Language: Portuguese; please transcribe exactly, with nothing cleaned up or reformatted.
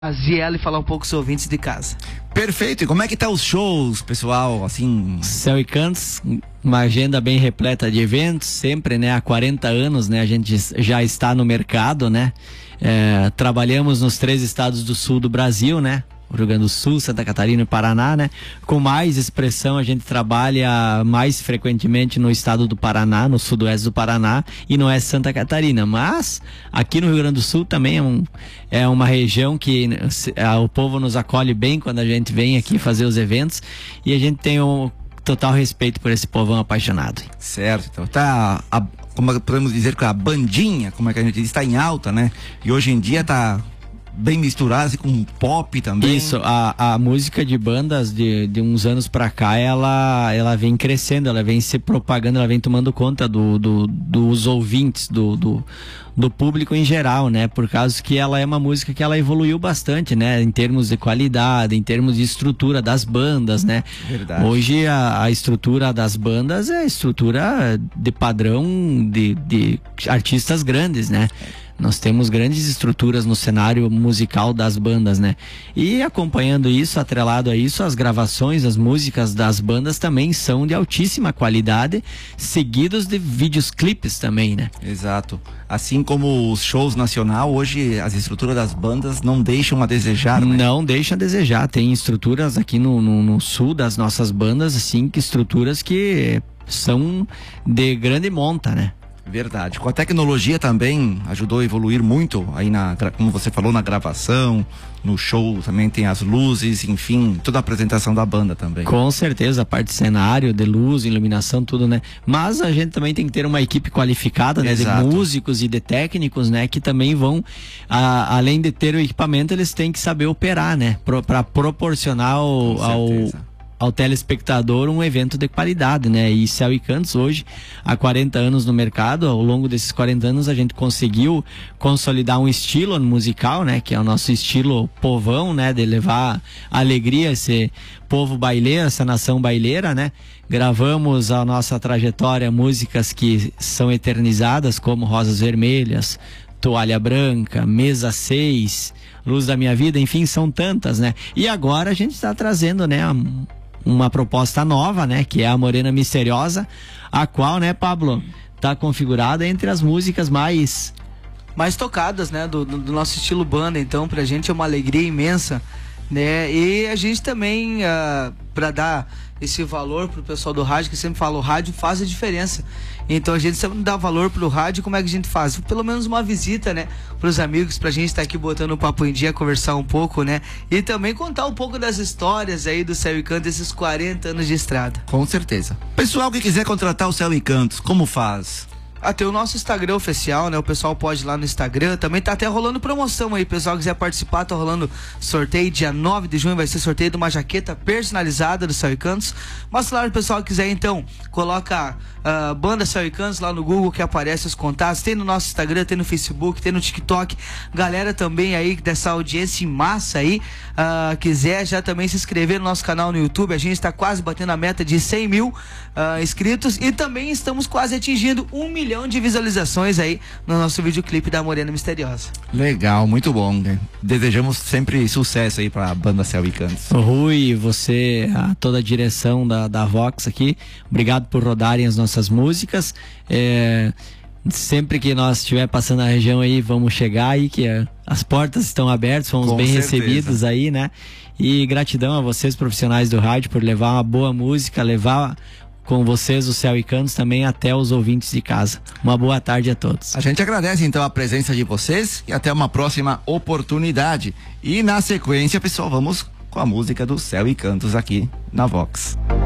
Ziela e falar um pouco com os ouvintes de casa. Perfeito. E como é que tá os shows, pessoal? Assim, Céu e Cantos, uma agenda bem repleta de eventos, sempre, né? Há quarenta anos, né? A gente já está no mercado, né? É, trabalhamos nos três estados do sul do Brasil, né? Rio Grande do Sul, Santa Catarina e Paraná, né? Com mais expressão, a gente trabalha mais frequentemente no estado do Paraná, no sudoeste do Paraná e no oeste de Santa Catarina. Mas aqui no Rio Grande do Sul também é, um, é uma região que a, o povo nos acolhe bem quando a gente vem aqui fazer os eventos, e a gente tem um total respeito por esse povão apaixonado. Certo, então tá, a, como podemos dizer que a bandinha, como é que a gente diz, está em alta, né? E hoje em dia tá bem misturado assim, com pop também. Isso, a, a música de bandas de, de uns anos pra cá, ela, ela vem crescendo, ela vem se propagando, ela vem tomando conta do, do, dos ouvintes, do, do, do público em geral, né? Por causa que ela é uma música que ela evoluiu bastante, né? Em termos de qualidade, em termos de estrutura das bandas, né? Verdade. Hoje a, a estrutura das bandas é estrutura de padrão de, de artistas grandes, né? Nós temos grandes estruturas no cenário musical das bandas, né? E acompanhando isso, atrelado a isso, as gravações, as músicas das bandas também são de altíssima qualidade, seguidos de vídeos clipes também, né? Exato. Assim como os shows nacional, hoje as estruturas das bandas não deixam a desejar, né? Não deixam a desejar. Tem estruturas aqui no, no, no sul das nossas bandas, assim, que estruturas que são de grande monta, né? Verdade. Com a tecnologia também ajudou a evoluir muito aí na, como você falou, na gravação, no show também tem as luzes, enfim, toda a apresentação da banda também. Com certeza, a parte de cenário, de luz, iluminação, tudo, né? Mas a gente também tem que ter uma equipe qualificada, né? Exato. De músicos e de técnicos, né? Que também vão, a, além de ter o equipamento, eles têm que saber operar, né? Pro, para proporcionar ao, ao ao telespectador um evento de qualidade, né? E Céu e Cantos hoje, há quarenta anos no mercado, ao longo desses quarenta anos a gente conseguiu consolidar um estilo musical, né? Que é o nosso estilo povão, né? De levar alegria, esse povo baileiro, essa nação baileira, né? Gravamos a nossa trajetória músicas que são eternizadas, como Rosas Vermelhas, Toalha Branca, Mesa seis, Luz da Minha Vida, enfim, são tantas, né? E agora a gente está trazendo, né? A, uma proposta nova, né? Que é a Morena Misteriosa, a qual, né, Pablo, tá configurada entre as músicas mais mais tocadas, né, do, do nosso estilo banda. Então pra gente é uma alegria imensa, né? E a gente também, uh, pra dar esse valor pro pessoal do rádio, que sempre fala, o rádio faz a diferença. Então a gente sempre dá valor pro rádio. Como é que a gente faz? Pelo menos uma visita, né, pros amigos, pra gente estar aqui botando o papo em dia, conversar um pouco, né, e também contar um pouco das histórias aí do Céu e Cantos, desses quarenta anos de estrada. Com certeza. Pessoal que quiser contratar o Céu e Cantos, como faz? Ah, tem o nosso Instagram oficial, né? O pessoal pode ir lá no Instagram. Também tá até rolando promoção aí. O pessoal quiser participar, tá rolando sorteio dia nove de junho. Vai ser sorteio de uma jaqueta personalizada do Céu e Cantos. Mas claro, o pessoal quiser, então, coloca uh, Banda Céu e Cantos lá no Google, que aparece os contatos. Tem no nosso Instagram, tem no Facebook, tem no TikTok. Galera também aí dessa audiência em massa aí, uh, quiser já também se inscrever no nosso canal no YouTube. A gente tá quase batendo a meta de cem mil uh, inscritos. E também estamos quase atingindo um milhão de visualizações aí no nosso videoclipe da Morena Misteriosa. Legal, muito bom, né? Desejamos sempre sucesso aí pra banda Céu e Cantos. Rui, você, a, toda a direção da, da Vox aqui, obrigado por rodarem as nossas músicas. É, sempre que nós estiver passando na região aí, vamos chegar aí, que é, as portas estão abertas, fomos Com bem certeza. recebidos aí, né? E gratidão a vocês, profissionais do rádio, por levar uma boa música, levar com vocês o Céu e Cantos também até os ouvintes de casa. Uma boa tarde a todos. A gente agradece então a presença de vocês e até uma próxima oportunidade. E na sequência, pessoal, vamos com a música do Céu e Cantos aqui na Vox.